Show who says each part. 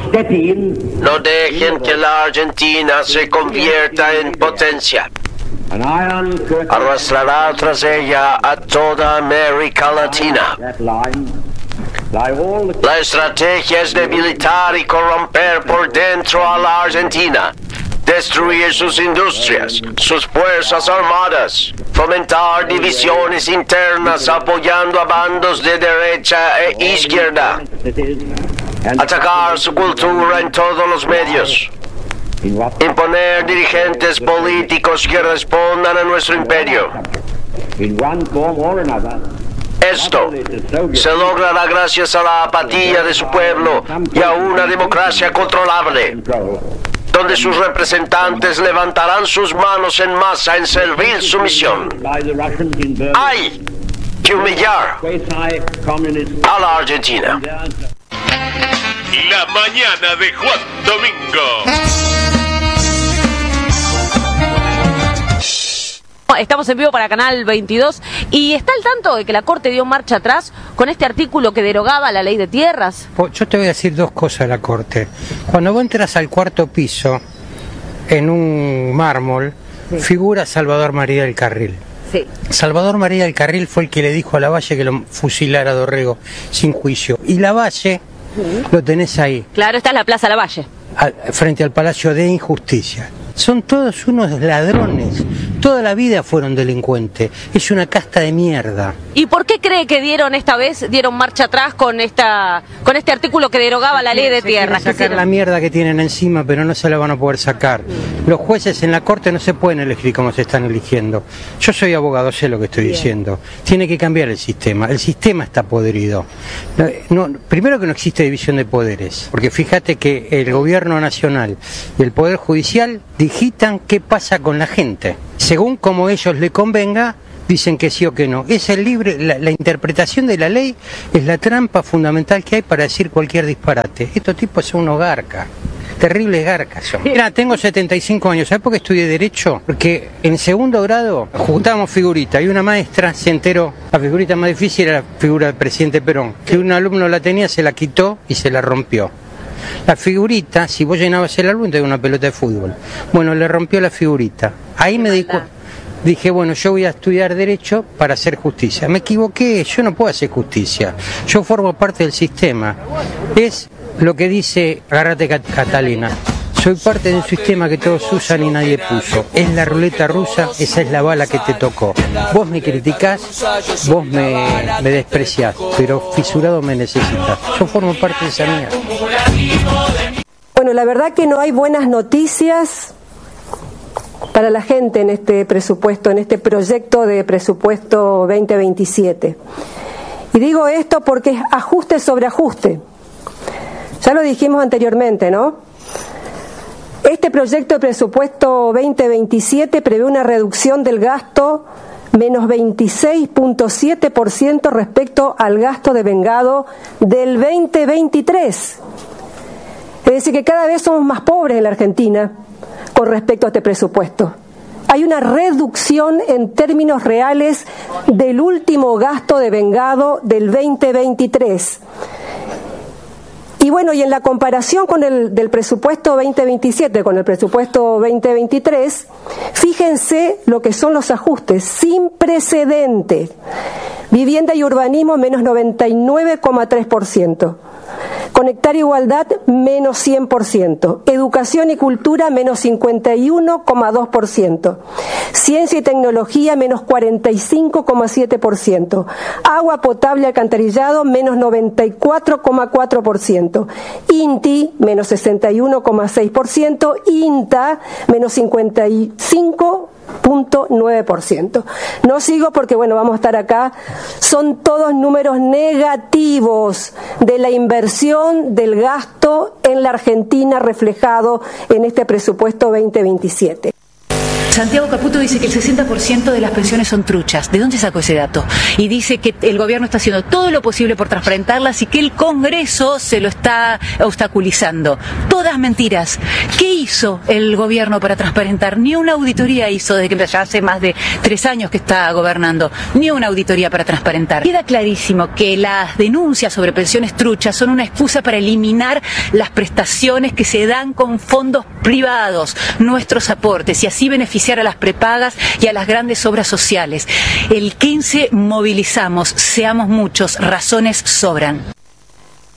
Speaker 1: No dejen que la Argentina se convierta en potencia. Arrastrará tras ella a toda América Latina. La estrategia es debilitar y corromper por dentro a la Argentina, destruir sus industrias, sus fuerzas armadas, fomentar divisiones internas apoyando a bandos de derecha e izquierda, atacar su cultura en todos los medios, imponer dirigentes políticos que respondan a nuestro imperio. Esto se logrará gracias a la apatía de su pueblo y a una democracia controlable, donde sus representantes levantarán sus manos en masa en servil sumisión. Hay que humillar a la Argentina.
Speaker 2: La mañana de Juan Domingo.
Speaker 3: Estamos en vivo para Canal 22 y está al tanto de que la Corte dio marcha atrás con este artículo que derogaba la ley de tierras.
Speaker 4: Yo te voy a decir dos cosas de la Corte. Cuando vos entras al cuarto piso, en un mármol, figura Salvador María del Carril.
Speaker 3: Sí.
Speaker 4: Salvador María del Carril fue el que le dijo a Lavalle que lo fusilara a Dorrego sin juicio. Y Lavalle lo tenés ahí.
Speaker 3: Claro, esta es la Plaza Lavalle.
Speaker 4: Frente al Palacio de Injusticia. Son todos unos ladrones. Toda la vida fueron delincuentes. Es una casta de mierda.
Speaker 3: ¿Y por qué cree que dieron marcha atrás con este artículo que derogaba la ley de tierras?
Speaker 4: Sacar la mierda que tienen encima, pero no se la van a poder sacar. Los jueces en la Corte no se pueden elegir como se están eligiendo. Yo soy abogado, sé lo que estoy diciendo. Tiene que cambiar el sistema. El sistema está podrido. Primero que no existe división de poderes, porque fíjate que el gobierno nacional y el poder judicial digitan qué pasa con la gente. Según como ellos le convenga, dicen que sí o que no. Es el libre, la interpretación de la ley es la trampa fundamental que hay para decir cualquier disparate. Estos tipos son unos garcas, terribles garcas son. Mira, tengo 75 años, ¿sabes por qué estudié Derecho? Porque en segundo grado juntábamos figuritas y una maestra se enteró, la figurita más difícil era la figura del presidente Perón, que un alumno la tenía, se la quitó y se la rompió. La figurita, si vos llenabas el álbum, te daba una pelota de fútbol. Bueno, le rompió la figurita. Ahí me dije, bueno, yo voy a estudiar Derecho para hacer justicia. Me equivoqué, yo no puedo hacer justicia. Yo formo parte del sistema. Es lo que dice Agárrate Catalina. Soy parte de un sistema que todos usan y nadie puso. Es la ruleta rusa, esa es la bala que te tocó. Vos me criticás, vos me despreciás, pero fisurado me necesitas. Yo formo parte de esa mierda.
Speaker 5: Bueno, la verdad que no hay buenas noticias para la gente en este presupuesto, en este proyecto de presupuesto 2027. Y digo esto porque es ajuste sobre ajuste. Ya lo dijimos anteriormente, ¿no? Este proyecto de presupuesto 2027 prevé una reducción del gasto menos 26.7% respecto al gasto devengado del 2023. Es decir, que cada vez somos más pobres en la Argentina con respecto a este presupuesto. Hay una reducción en términos reales del último gasto devengado del 2023. Y bueno, y en la comparación con del presupuesto 2027 con el presupuesto 2023, fíjense lo que son los ajustes sin precedentes. Vivienda y urbanismo menos 99,3%. Conectar Igualdad menos 100%. Educación y cultura menos 51,2%. Ciencia y tecnología menos 45,7%. Agua potable y alcantarillado menos 94,4%. INTI menos 61,6%. INTA menos 55,9%. No sigo porque, bueno, vamos a estar acá. Son todos números negativos de la inversión del gasto en la Argentina reflejado en este presupuesto 2027.
Speaker 6: Santiago Caputo dice que el 60% de las pensiones son truchas. ¿De dónde sacó ese dato? Y dice que el gobierno está haciendo todo lo posible por transparentarlas y que el Congreso se lo está obstaculizando. Todas mentiras. ¿Qué hizo el gobierno para transparentar? Ni una auditoría hizo desde que ya hace más de 3 años que está gobernando. Ni una auditoría para transparentar. Queda clarísimo que las denuncias sobre pensiones truchas son una excusa para eliminar las prestaciones que se dan con fondos privados, nuestros aportes, y así beneficiar a las prepagas y a las grandes obras sociales. El 15 movilizamos, seamos muchos, razones sobran.